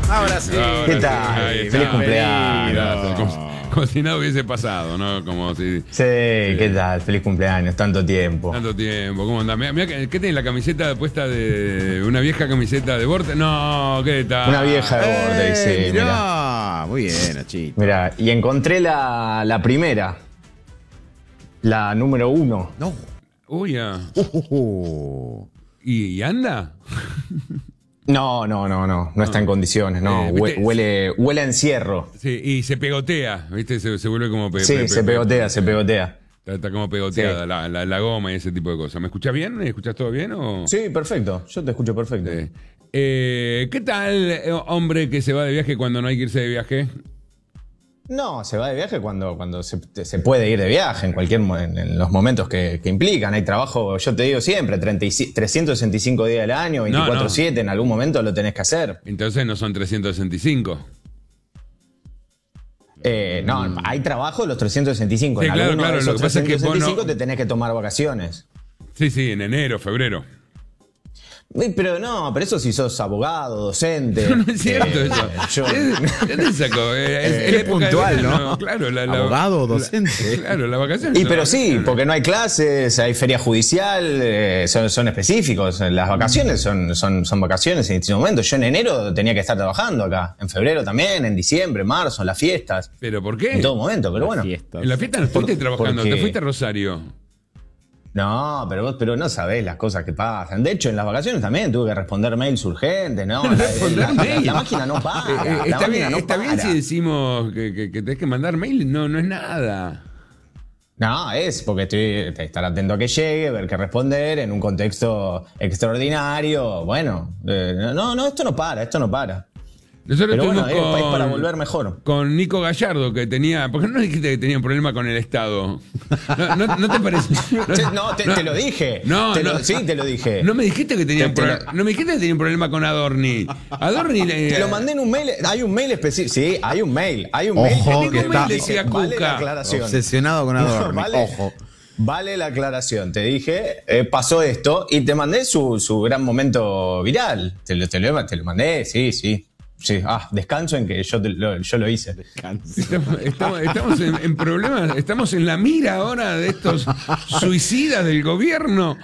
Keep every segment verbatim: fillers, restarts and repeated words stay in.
Ahora sí. Ahora ¿Qué sí, tal? ahí está. Feliz cumpleaños. Gracias. Como, como si nada hubiese pasado, ¿no? Como si... Sí, ¿qué tal? Feliz cumpleaños, tanto tiempo. Tanto tiempo, ¿cómo andás? Mirá, mirá, ¿qué tiene la camiseta puesta de... una vieja camiseta de Vortex? No, ¿qué tal? Una vieja de borde, Eh, sí, mirá. mirá. Muy bien, Nachito. Mirá, y encontré la, la primera. La número uno. No. Uy, ah. Uh, ¿Y, y anda? No, no, no, no. No está en condiciones, no. Eh, Hue- ¿viste? Huele, huele a encierro. Sí, y se pegotea, ¿viste? Se, se vuelve como... Pe, Sí, pe- pe- se pegotea, se pegotea. Está, está como pegoteada Sí. la, la, la goma y ese tipo de cosas. ¿Me escuchás bien? ¿Me escuchás todo bien? O... Sí, perfecto. Yo te escucho perfecto. Sí. Eh, ¿Qué tal, eh, hombre que se va de viaje cuando no hay que irse de viaje? No, se va de viaje cuando, cuando se, se puede ir de viaje, en cualquier mo- en, en los momentos que, que implican. Hay trabajo, yo te digo siempre, treinta y cinco trescientos sesenta y cinco días al año, veinticuatro siete, en algún momento lo tenés que hacer. Entonces no son trescientos sesenta y cinco. Eh, no, hay trabajo los trescientos sesenta y cinco. Sí, en claro, alguno claro, de esos lo que pasa es que vos trescientos sesenta y cinco no- te tenés que tomar vacaciones. Sí, sí, en enero, febrero. Eh, Pero no, pero eso si sos abogado, docente. No es cierto eh, eso. yo- ¿De dónde sacó? Eh, es- es Qué la época de puntual, verano, ¿no? Claro, la, la- Abogado, la- docente. claro, la vacación. Y pero sí, porque no hay clases, hay feria judicial, eh, son, son específicos. Las vacaciones son, son, son vacaciones en distintos momentos. Yo en enero tenía que estar trabajando acá, en febrero también, en diciembre, marzo, en las fiestas, ¿Pero por qué? en todo momento, pero bueno. Fiestas. En la fiesta no estuviste Por- trabajando, porque- te fuiste a Rosario. No, pero vos pero no sabés las cosas que pasan. De hecho, en las vacaciones también tuve que responder mails urgentes, ¿no? La, Responder la- la- mail. la máquina no para. Eh, eh, la está máquina bien, no está bien para. si decimos que, que, que tenés que mandar mail, no, no es nada. No, es porque estoy que estar atento a que llegue, ver qué responder en un contexto extraordinario. Bueno, eh, no, no, esto no para, esto no para. Nosotros Pero bueno, estuvimos es el país con- para volver mejor. Con Nico Gallardo, que tenía. ¿Por qué no dijiste que tenía un problema con el Estado? ¿No, no, no te parece? Che, No, te, te lo dije. No, Te no. lo- sí, te lo dije. No me dijiste que tenía Te- un te problema. lo- No me dijiste que tenía un problema con Adorni. Adorni. eh, Te lo mandé en un mail. Hay un mail específico. Sí, hay un mail. Hay un mail. Ojo, que que te está- dije, decía vale Cuca. la aclaración. Obsesionado con Adorni. No, vale. Ojo. Vale la aclaración. Te dije, eh, pasó esto y te mandé su, su gran momento viral. Te lo, te, lo, te lo mandé, sí, sí. Sí, ah, descanso en que yo, te lo, yo lo hice. Estamos, estamos- estamos en, en problemas, estamos en la mira ahora de estos suicidas del gobierno.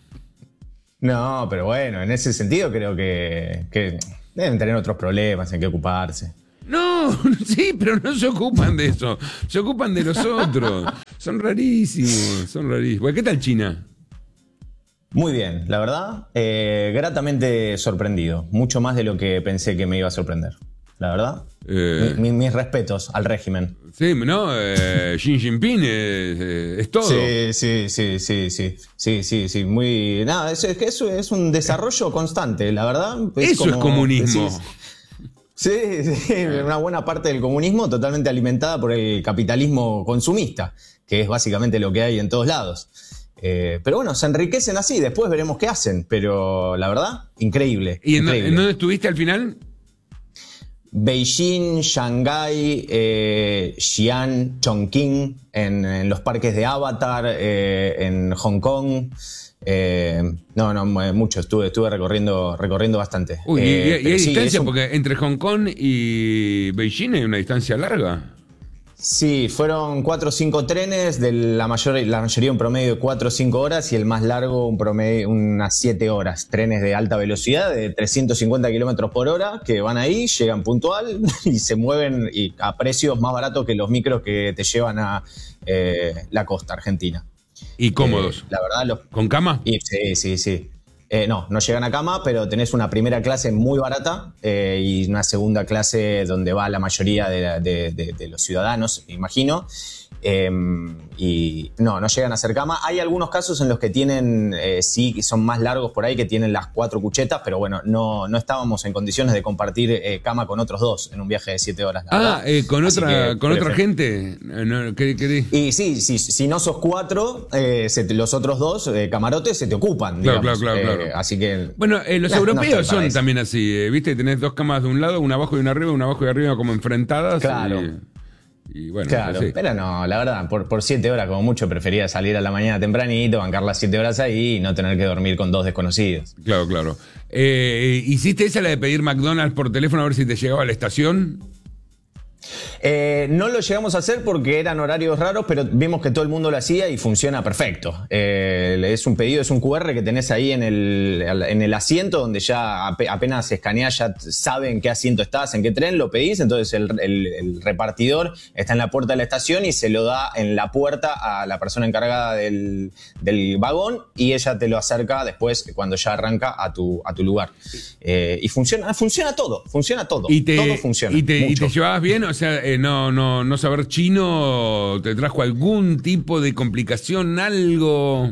No, pero bueno, en ese sentido creo que, que deben tener otros problemas en que ocuparse. No, sí, pero no se ocupan de eso. Se ocupan de los otros. Son rarísimos, son rarísimos. Bueno, ¿qué tal China? Muy bien, la verdad, eh, gratamente sorprendido. Mucho más de lo que pensé que me iba a sorprender. La verdad. Eh. Mi- mi- mis respetos al régimen. Sí, ¿no? Eh, Xi Jinping es, es todo. Sí, sí, sí, sí, sí, sí, sí, sí, muy... Nada, es, es que eso es un desarrollo constante, la verdad. Eso es comunismo. decís- Sí, sí, una buena parte del comunismo totalmente alimentada por el capitalismo consumista, que es básicamente lo que hay en todos lados. Eh, pero bueno, se enriquecen así, después veremos qué hacen, pero la verdad, increíble. ¿Y en, increíble. en dónde estuviste al final? Beijing, Shanghái, eh, Xi'an, Chongqing, en, en los parques de Avatar, eh, en Hong Kong. Eh, no, no, mucho, estuve, estuve recorriendo, recorriendo bastante. Uy, y- Eh, y, y pero hay sí, distancia es un- porque entre Hong Kong y Beijing hay una distancia larga. Sí, fueron cuatro o cinco trenes, de la, mayor, la mayoría un promedio de cuatro o cinco horas y el más largo un promedio unas siete horas. Trenes de alta velocidad de trescientos cincuenta kilómetros por hora que van ahí, llegan puntual y se mueven y a precios más baratos que los micros que te llevan a eh, la costa argentina. Y cómodos. Eh, la verdad, los, ¿Con cama? y- sí, sí, sí. Eh, no, no llegan a cama, pero tenés una primera clase muy barata eh, y una segunda clase donde va la mayoría de, la- de- de- de los ciudadanos, imagino. Eh, y no, no llegan a hacer cama. Hay algunos casos en los que tienen, eh, sí, que son más largos por ahí, que tienen las cuatro cuchetas, pero bueno, no, no estábamos en condiciones de compartir eh, cama con otros dos en un viaje de siete horas. la Ah, verdad. eh, con Así otra, que con otra prefer- gente. Eh, no, ¿qué- qué di? Y sí, sí, si no sos cuatro, eh, se te- los otros dos eh, camarotes se te ocupan. Claro, digamos. claro, claro, Eh, claro. Así que. Bueno, eh, los No, no europeos estoy para son eso. también así, eh, ¿viste? Tenés dos camas de un lado, una abajo y una arriba, una abajo y arriba como enfrentadas. Claro. y- Y bueno, Claro, sí. pero no, la verdad, por, por siete horas como mucho prefería salir a la mañana tempranito, bancar las siete horas ahí y no tener que dormir con dos desconocidos. Claro, claro. Eh, ¿Hiciste esa la de pedir McDonald's por teléfono a ver si te llegaba a la estación? Eh, no lo llegamos a hacer porque eran horarios raros, pero vimos que todo el mundo lo hacía y funciona perfecto. Eh, es un pedido, es un cu erre que tenés ahí en el, en el asiento, donde ya apenas escaneás, ya sabe en qué asiento estás, en qué tren, lo pedís, entonces el, el, el repartidor está en la puerta de la estación y se lo da en la puerta a la persona encargada del, del vagón y ella te lo acerca después cuando ya arranca a tu, a tu lugar. Eh, y funciona, funciona todo, funciona todo, ¿Y te, todo funciona. ¿y te, ¿Y mucho. te llevabas bien? O sea, eh, no, no, no saber chino, ¿te trajo algún tipo de complicación, algo?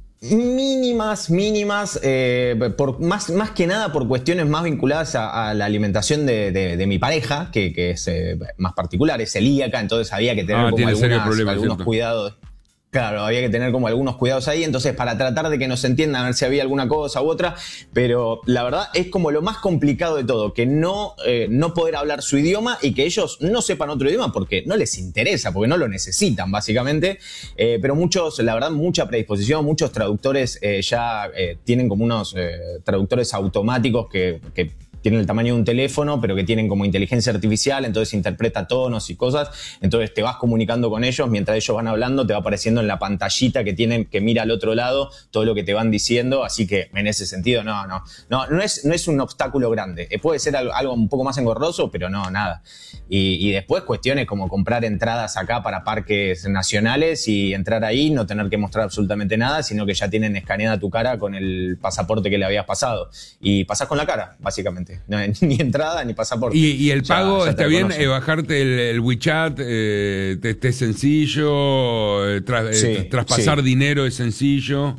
Mínimas, mínimas, eh, por, más, más que nada por cuestiones más vinculadas a, a la alimentación de, de, de mi pareja, que, que es eh, más particular, es celíaca, entonces había que tener Ah, como tiene serios algunas, problemas, algunos ¿cierto? cuidados. Claro, había que tener como algunos cuidados ahí, entonces para tratar de que nos entiendan, a ver si había alguna cosa u otra, pero la verdad es como lo más complicado de todo, que no, eh, no poder hablar su idioma y que ellos no sepan otro idioma porque no les interesa, porque no lo necesitan básicamente, eh, pero muchos, la verdad, mucha predisposición, muchos traductores eh, ya eh, tienen como unos eh, traductores automáticos que... que tienen el tamaño de un teléfono, pero que tienen como inteligencia artificial, entonces interpreta tonos y cosas, entonces te vas comunicando con ellos, mientras ellos van hablando te va apareciendo en la pantallita que tienen, que mira al otro lado todo lo que te van diciendo, así que en ese sentido no, no, no, no es, no es un obstáculo grande, eh, puede ser algo, algo un poco más engorroso, pero no, nada. Y, y después cuestiones como comprar entradas acá para parques nacionales y entrar ahí, no tener que mostrar absolutamente nada, sino que ya tienen escaneada tu cara con el pasaporte que le habías pasado, y pasás con la cara, básicamente. No, ni entrada ni pasaporte. ¿Y, y el Ya- pago ya te está bien? reconocen. Eh, bajarte el, el WeChat, eh, te, te es sencillo, eh, tra- eh, Sí, traspasar sí. dinero es sencillo.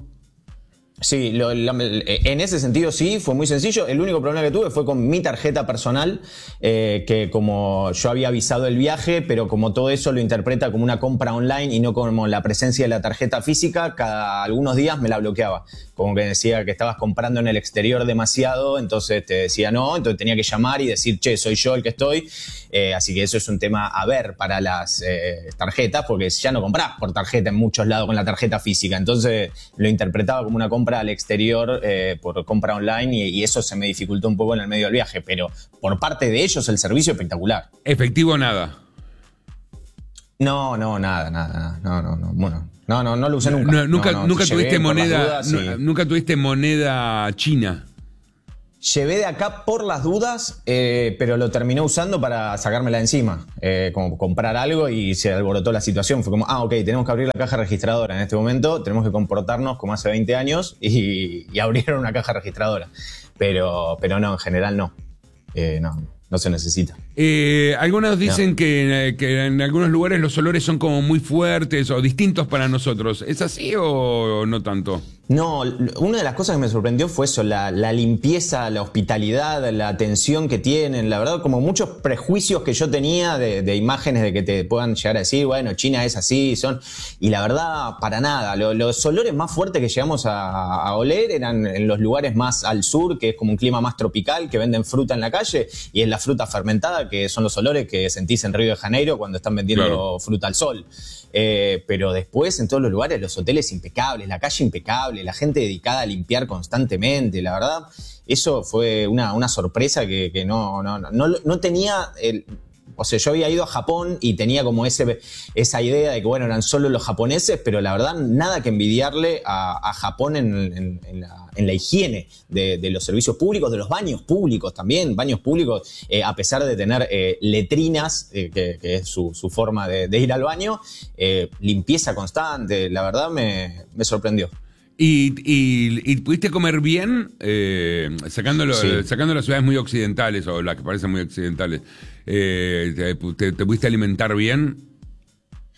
Sí, lo- la- en ese sentido sí, fue muy sencillo. El único problema que tuve fue con mi tarjeta personal, eh, que como yo había avisado el viaje, pero como todo eso lo interpreta como una compra online y no como la presencia de la tarjeta física, cada algunos días me la bloqueaba. Como que decía que estabas comprando en el exterior demasiado, entonces te decía no, entonces tenía que llamar y decir, che, soy yo el que estoy. Eh, así que eso es un tema a ver para las eh, tarjetas, porque ya no comprás por tarjeta en muchos lados con la tarjeta física. Entonces lo interpretaba como una compra al exterior eh, por compra online y, y eso se me dificultó un poco en el medio del viaje. Pero por parte de ellos el servicio espectacular. Efectivo nada. No, no, nada, nada, no, no, no, bueno, no, no, no lo usé nunca. No, nunca No, no, nunca llevé tuviste por las moneda, dudas nu- y- nunca tuviste moneda china. Llevé de acá por las dudas, eh, pero lo terminé usando para sacármela de encima. Eh, como comprar algo y se alborotó la situación. Fue como, ah, ok, tenemos que abrir la caja registradora en este momento, tenemos que comportarnos como hace veinte años y, y abrieron una caja registradora. Pero, pero no, en general no. Eh, no, no se necesita. Eh, algunos dicen que, que en algunos lugares los olores son como muy fuertes o distintos para nosotros. ¿Es así o no tanto? No, una de las cosas que me sorprendió fue eso, la, la limpieza, la hospitalidad, la atención que tienen, la verdad, como muchos prejuicios que yo tenía de, de imágenes de que te puedan llegar a decir, bueno, China es así, son, y la verdad, para nada, Lo- los olores más fuertes que llegamos a, a oler eran en los lugares más al sur, que es como un clima más tropical, que venden fruta en la calle, y es la fruta fermentada, que son los olores que sentís en Río de Janeiro cuando están vendiendo Claro. fruta al sol. Eh, pero después en todos los lugares, los hoteles impecables, la calle impecable, la gente dedicada a limpiar constantemente, la verdad, eso fue una, una sorpresa que, que no, no, no, no, no tenía... El, o sea, yo había ido a Japón y tenía como ese, esa idea de que, bueno, eran solo los japoneses, pero la verdad, nada que envidiarle a, a Japón en, en, en, la, en la higiene de, de los servicios públicos, de los baños públicos también, baños públicos, eh, a pesar de tener eh, letrinas, eh, que, que es su, su forma de, de ir al baño, eh, limpieza constante, la verdad me, me sorprendió. ¿Y, y, y pudiste comer bien, eh, sacando, Sí. sacando las ciudades muy occidentales o las que parecen muy occidentales? Eh, te, te- ¿Te pudiste alimentar bien?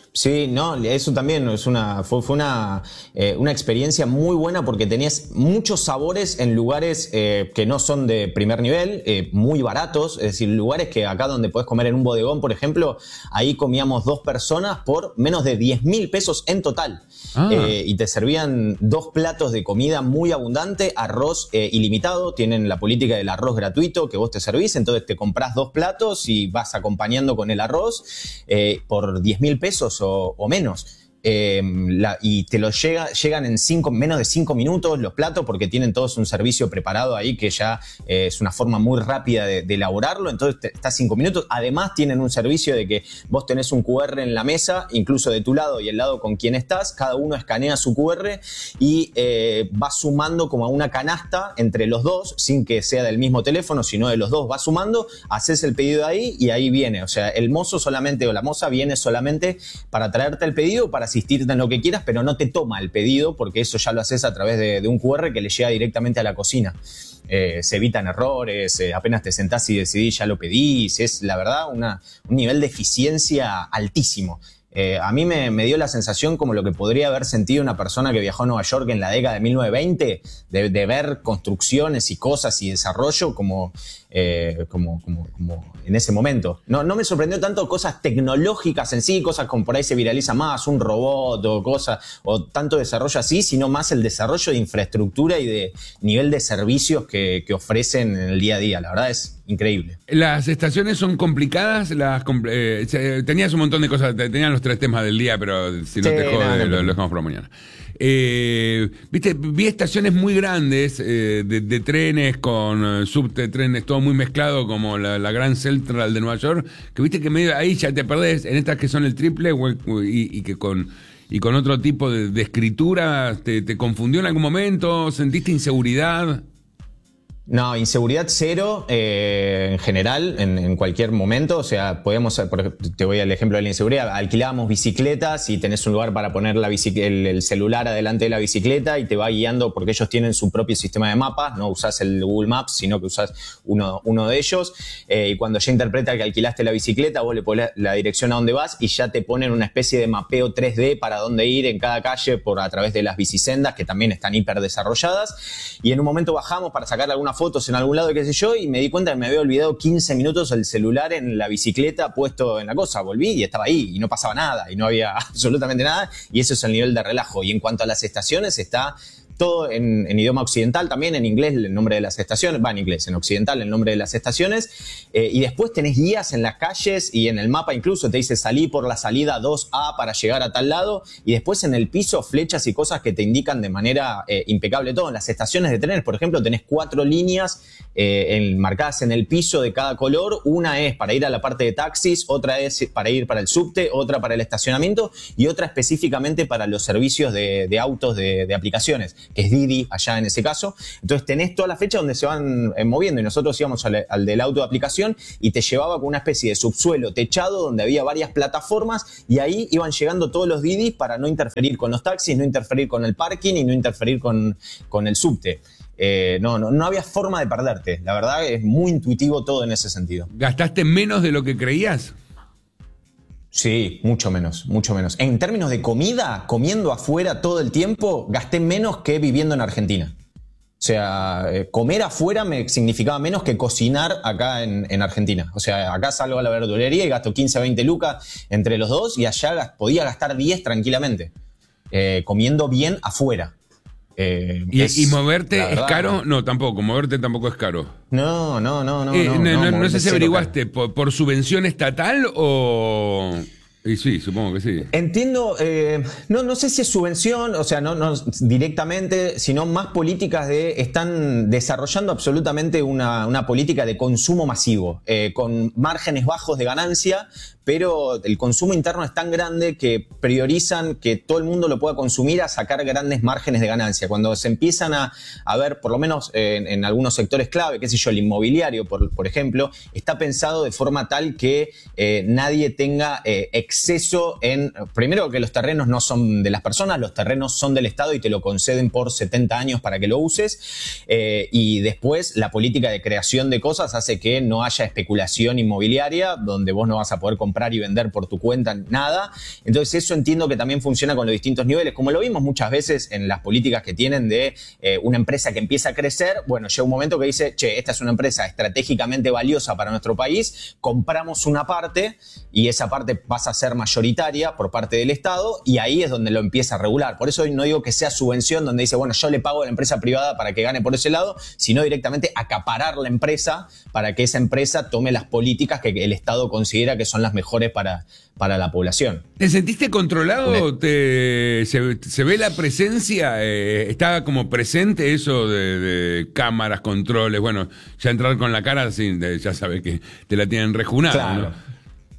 Sí, no, eso también es una, fue, fue una, eh, una experiencia muy buena porque tenías muchos sabores en lugares eh, que no son de primer nivel, eh, muy baratos, es decir, lugares que acá donde podés comer en un bodegón, por ejemplo, ahí comíamos dos personas por menos de diez mil pesos en total. Ah. Eh, y te servían dos platos de comida muy abundante, arroz eh, ilimitado, tienen la política del arroz gratuito que vos te servís, entonces te comprás dos platos y vas acompañando con el arroz eh, por diez mil pesos o, o menos. Eh, la, y te los llega, llegan en cinco, menos de cinco minutos los platos porque tienen todos un servicio preparado ahí que ya eh, es una forma muy rápida de, de elaborarlo, entonces te, está cinco minutos. Además tienen un servicio de que vos tenés un cu erre en la mesa, incluso de tu lado y el lado con quien estás, cada uno escanea su cu erre y eh, va sumando como a una canasta entre los dos, sin que sea del mismo teléfono, sino de los dos, va sumando, haces el pedido ahí y ahí viene, o sea, el mozo solamente o la moza viene solamente para traerte el pedido, para asistirte en lo que quieras, pero no te toma el pedido porque eso ya lo haces a través de, de un cu erre que le llega directamente a la cocina. Eh, se evitan errores, eh, apenas te sentás y decidís ya lo pedís, es la verdad una, un nivel de eficiencia altísimo. Eh, a mí me, me dio la sensación como lo que podría haber sentido una persona que viajó a Nueva York en la década de mil novecientos veinte, de, de ver construcciones y cosas y desarrollo como, eh, como, como, como en ese momento. No, no me sorprendió tanto cosas tecnológicas en sí, cosas como por ahí se viraliza más, un robot o cosas, o tanto desarrollo así, sino más el desarrollo de infraestructura y de nivel de servicios que, que ofrecen en el día a día. La verdad es increíble. Las estaciones son complicadas, las eh, tenías un montón de cosas, tenían los tres temas del día, pero si no sí, te jode, no, no, lo, lo dejamos para mañana. Eh, Viste, vi estaciones muy grandes eh, de, de trenes con uh, subte, trenes, todo muy mezclado, como la, la Grand Central de Nueva York, que viste que medio ahí ya te perdés, en estas que son el triple y, y que con, y con otro tipo de, de escritura, te, ¿te confundió en algún momento? ¿Sentiste inseguridad? No, inseguridad cero eh, en general, en, en cualquier momento. O sea, podemos, por ejemplo, te voy al ejemplo de la inseguridad, alquilábamos bicicletas y tenés un lugar para poner la bicic- el, el celular adelante de la bicicleta y te va guiando porque ellos tienen su propio sistema de mapas, no usás el Google Maps, sino que usás uno, uno de ellos. Eh, y cuando ya interpreta que alquilaste la bicicleta, vos le pones la dirección a dónde vas y ya te ponen una especie de mapeo tres D para dónde ir en cada calle por a través de las bicisendas, que también están hiper desarrolladas. Y en un momento bajamos para sacar alguna fotos en algún lado, qué sé yo, y me di cuenta que me había olvidado quince minutos el celular en la bicicleta puesto en la cosa. Volví y estaba ahí y no pasaba nada y no había absolutamente nada, y eso es el nivel de relajo. Y en cuanto a las estaciones, está todo en, en idioma occidental, también en inglés el nombre de las estaciones, va en inglés, en occidental el nombre de las estaciones, eh, y después tenés guías en las calles y en el mapa incluso te dice salí por la salida dos A para llegar a tal lado, y después en el piso flechas y cosas que te indican de manera eh, impecable todo. En las estaciones de trenes, por ejemplo, tenés cuatro líneas eh, en, marcadas en el piso de cada color. Una es para ir a la parte de taxis, otra es para ir para el subte, otra para el estacionamiento y otra específicamente para los servicios de, de autos de, de aplicaciones, que es Didi allá en ese caso. Entonces tenés toda la fecha donde se van eh, moviendo, y nosotros íbamos al, al del auto de aplicación y te llevaba con una especie de subsuelo techado donde había varias plataformas y ahí iban llegando todos los Didi para no interferir con los taxis, no interferir con el parking y no interferir con, con el subte. Eh, no, no, no había forma de perderte. La verdad es muy intuitivo todo en ese sentido. ¿Gastaste menos de lo que creías? Sí, mucho menos, mucho menos. En términos de comida, comiendo afuera todo el tiempo, gasté menos que viviendo en Argentina. O sea, eh, comer afuera me significaba menos que cocinar acá en, en Argentina. O sea, acá salgo a la verdulería y gasto quince, veinte lucas entre los dos, y allá podía gastar diez tranquilamente, eh, comiendo bien afuera. Eh, ¿Y, es, ¿Y moverte es caro? No, tampoco. Moverte tampoco es caro. No, no, no, no. Eh, no, no, no, no sé si averiguaste, por, ¿por subvención estatal o...? Y sí, supongo que sí. Entiendo, eh, no, no sé si es subvención, o sea, no, no directamente, sino más políticas de, están desarrollando absolutamente una, una política de consumo masivo, eh, con márgenes bajos de ganancia, pero el consumo interno es tan grande que priorizan que todo el mundo lo pueda consumir a sacar grandes márgenes de ganancia. Cuando se empiezan a, a ver, por lo menos en, en algunos sectores clave, qué sé yo, el inmobiliario, por, por ejemplo, está pensado de forma tal que eh, nadie tenga eh, exceso en, primero que los terrenos no son de las personas, los terrenos son del Estado y te lo conceden por setenta años para que lo uses, eh, y después la política de creación de cosas hace que no haya especulación inmobiliaria, donde vos no vas a poder comprar y vender por tu cuenta nada. Entonces eso entiendo que también funciona con los distintos niveles, como lo vimos muchas veces en las políticas que tienen de eh, una empresa que empieza a crecer. Bueno, llega un momento que dice, che, esta es una empresa estratégicamente valiosa para nuestro país, compramos una parte y esa parte pasa a ser mayoritaria por parte del Estado y ahí es donde lo empieza a regular. Por eso no digo que sea subvención donde dice, bueno, yo le pago a la empresa privada para que gane por ese lado, sino directamente acaparar la empresa para que esa empresa tome las políticas que el Estado considera que son las mejores para, para la población. ¿Te sentiste controlado? ¿Te, se, se ve la presencia? Eh, ¿Está como presente eso de, de cámaras, controles? Bueno, ya entrar con la cara, sí, de, ya sabes que te la tienen rejunada, claro, ¿no?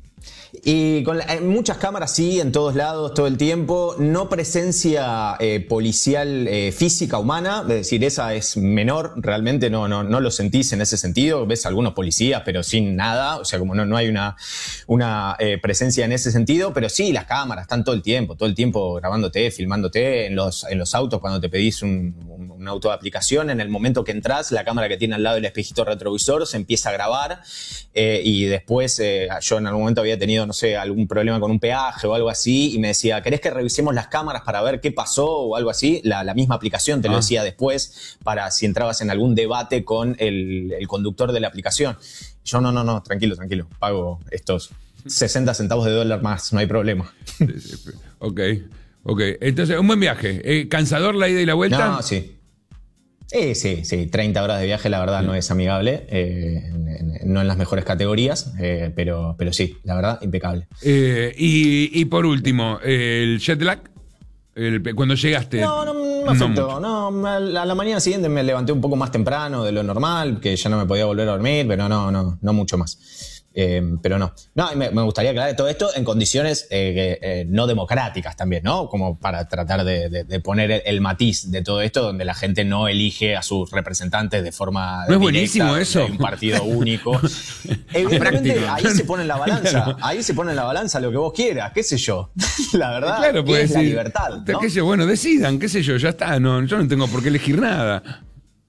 Y con la, en muchas cámaras sí, en todos lados, todo el tiempo. No presencia eh, policial eh, física, humana, es decir, esa es menor, realmente no, no, no lo sentís en ese sentido. Ves algunos policías, pero sin nada, o sea, como no, no hay una, una eh, presencia en ese sentido, pero sí, las cámaras están todo el tiempo, todo el tiempo grabándote, filmándote en los, en los autos cuando te pedís un, un, un auto de aplicación. En el momento que entras, la cámara que tiene al lado del espejito retrovisor se empieza a grabar eh, y después eh, yo en algún momento había tenido, no sé, algún problema con un peaje o algo así, y me decía, ¿querés que revisemos las cámaras para ver qué pasó o algo así? La, la misma aplicación te lo ah. decía después, para si entrabas en algún debate con el, el conductor de la aplicación. Yo, no, no, no, tranquilo, tranquilo, pago estos sesenta centavos de dólar más, no hay problema. Sí, sí, ok, ok. Entonces, un buen viaje. Eh, ¿Cansador la ida y la vuelta? No, sí. Sí, sí, sí, treinta horas de viaje, la verdad, no es amigable, eh, en, en, no en las mejores categorías, eh, pero, pero sí, la verdad, impecable. Eh, y, y por último, el jet lag, el, cuando llegaste. No, no me afectó, no, no, a la mañana siguiente me levanté un poco más temprano de lo normal, que ya no me podía volver a dormir, pero no, no, no mucho más. Eh, pero no, no me, me gustaría aclarar todo esto en condiciones eh, eh, no democráticas también, ¿no? Como para tratar de, de, de poner el, el matiz de todo esto, donde la gente no elige a sus representantes de forma no es directa, buenísimo eso, hay un partido único. Evidentemente ahí se pone en la balanza, claro. ahí se pone en la balanza lo que vos quieras, qué sé yo. La verdad, claro, es decir, la libertad, ¿no? Qué sé, bueno, decidan, qué sé yo, ya está, no, yo no tengo por qué elegir nada.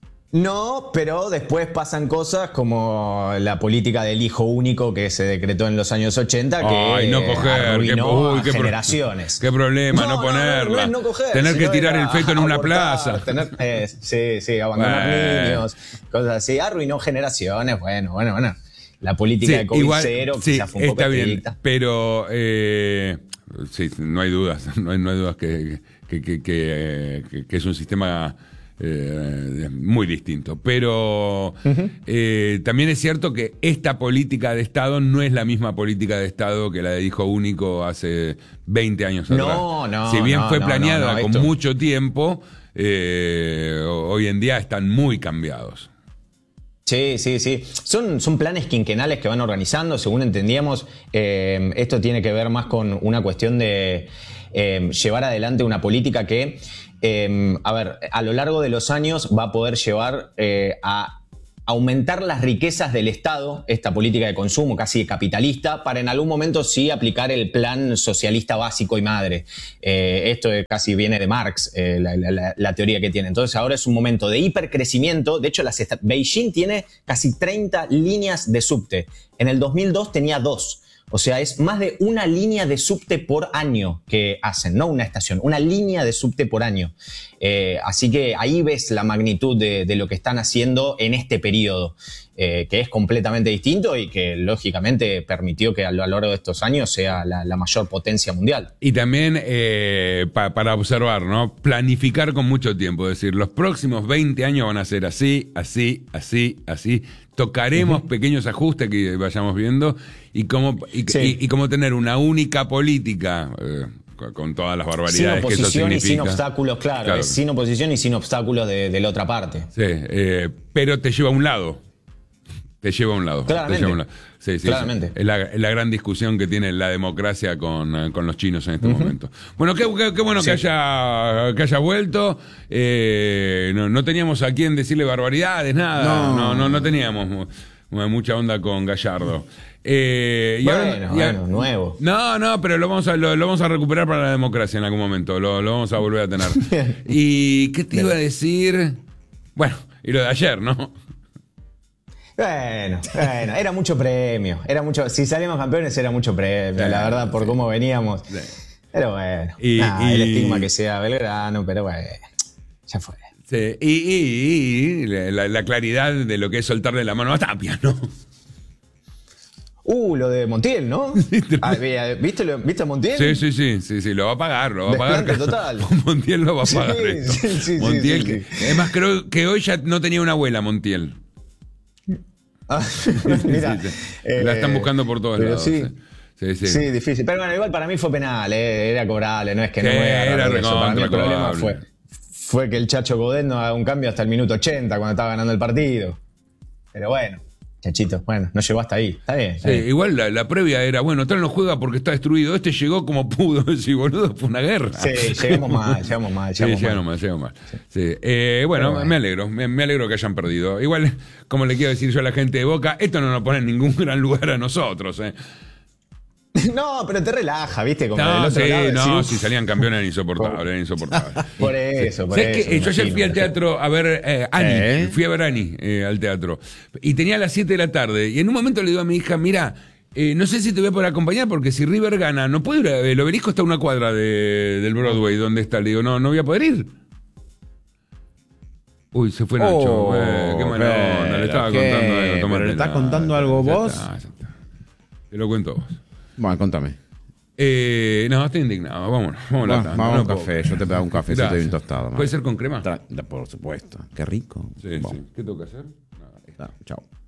No, pero después pasan cosas como la política del hijo único que se decretó en los años ochenta, que Ay, no coger, arruinó qué, uy, a qué generaciones. Pro, qué problema, no, no ponerla. No, no, no, no coger, tener que tirar el feto en una abortar, plaza. Tener, eh, sí, sí, abandonar bueno. niños, cosas así. Arruinó generaciones, bueno, bueno, bueno. La política sí, de COVID igual, cero sí, quizás fue un está poco bien, estricta. Pero eh, sí, no hay dudas, no hay, no hay dudas que, que, que, que, que, que es un sistema... Eh, muy distinto, pero uh-huh. eh, también es cierto que esta política de Estado no es la misma política de Estado que la de hijo único hace veinte años atrás. No, no, si bien no, fue no, planeada no, no, con esto... mucho tiempo, eh, hoy en día están muy cambiados. Sí, sí, sí. Son, son planes quinquenales que van organizando, según entendíamos. Eh, esto tiene que ver más con una cuestión de eh, llevar adelante una política que, eh, a ver, a lo largo de los años va a poder llevar eh, a aumentar las riquezas del Estado, esta política de consumo casi capitalista, para en algún momento sí aplicar el plan socialista básico y madre. Eh, esto casi viene de Marx, eh, la, la, la teoría que tiene. Entonces ahora es un momento de hipercrecimiento. De hecho, las Beijing tiene casi treinta líneas de subte. En el dos mil dos tenía dos. O sea, es más de una línea de subte por año que hacen, no una estación, una línea de subte por año. Eh, así que ahí ves la magnitud de, de lo que están haciendo en este periodo, eh, que es completamente distinto y que lógicamente permitió que a lo largo de estos años sea la, la mayor potencia mundial. Y también eh, pa, para observar, ¿no? Planificar con mucho tiempo, es decir, los próximos veinte años van a ser así, así, así, así. Tocaremos uh-huh. pequeños ajustes que vayamos viendo y cómo, y, sí. y, y cómo tener una única política eh, con todas las barbaridades que eso significa. Sin oposición y sin obstáculos, claro, claro. Es sin oposición y sin obstáculos de, de la otra parte. Sí, eh, pero te lleva a un lado. Te lleva a un lado. Claramente. Te lleva a un lado. Sí, sí, Claramente. Sí. Es, la, es la gran discusión que tiene la democracia con, con los chinos en este uh-huh. momento. Bueno, qué, qué, qué bueno sí. que, haya, que haya vuelto. Eh, no, no teníamos a quién decirle barbaridades, nada. No, no, no, no teníamos. mucha onda con Gallardo. Eh, y Bueno, ahora- y bueno, ahora- nuevo. No, no, pero lo vamos a, lo, lo vamos a recuperar para la democracia en algún momento. Lo, lo vamos a volver a tener. ¿Y qué te iba a decir? Bueno, y lo de ayer, ¿no? Bueno, bueno, era mucho premio. Era mucho, si salimos campeones era mucho premio, Sí, la verdad, por sí. cómo veníamos. Sí. Pero bueno, Y- nada, el y- estigma que sea Belgrano, pero bueno, ya fue. Sí, y, y- y la, la claridad de lo que es soltarle la mano a Tapia, ¿no? Uh, lo de Montiel, ¿no? Ah, ¿Viste, lo- ¿Viste a Montiel? Sí, sí, sí, sí, sí, lo va a pagar, lo va a pagar. Desplante total. Montiel lo va a Sí, pagar. esto. sí, sí, sí, Montiel, sí, que- sí. es más, creo que hoy ya no tenía una abuela, Montiel. Ah, mira, Sí, sí, sí. La están buscando por todos pero lados. Sí, Sí, sí. sí, difícil. Pero bueno, igual para mí fue penal, eh, era cobrable, no es que Sí, no me era agarró eso. Para mí el recontra problema cobrable. fue, fue que el Chacho Godet no haga un cambio hasta el minuto ochenta cuando estaba ganando el partido. Pero bueno, Chachito, bueno, no llegó hasta ahí. Está bien. Está Sí, bien. igual la, la previa era, bueno, tal no juega porque está destruido. Este llegó como pudo. Sí, boludo, fue una guerra. Sí, llegamos mal, llegamos mal, Sí, llegamos llegamos mal. mal, llegamos mal. Sí. Eh, bueno, Pero bueno. me alegro, me, me alegro que hayan perdido. Igual, como le quiero decir yo a la gente de Boca, esto no nos pone en ningún gran lugar a nosotros. ¿eh? No, pero te relaja, ¿viste? Como No, del otro sí, lado, no, sí, si salían campeones eran insoportables, eran insoportables. Por eso, por ¿Sabes eso. qué? me Yo ayer imagino, fui al por teatro a ver eh, Annie, ¿Eh? fui a ver Annie eh, al teatro. Y tenía a las siete de la tarde. Y en un momento le digo a mi hija, mira, eh, no sé si te voy a poder acompañar porque si River gana, no puedo ir. a- El obelisco está a una cuadra de- del Broadway, ¿dónde está? Le digo, no, no voy a poder ir. Uy, se fue Nacho. Oh, eh, qué mala onda, le pero estaba qué, contando algo. pero tómatela. le estás contando algo Ya vos. está, ya está. Te lo cuento vos. Bueno, contame. Eh, no, estoy indignado. Vámonos, vámonos. Bueno, tanto, vamos a no un puedo café. creer. Yo te pego un cafecito y Gracias. un tostado. ¿Puede madre. ser con crema? Tra- Por supuesto. Qué rico. Sí, Bueno, sí. ¿Qué tengo que hacer? Nada, está, chao.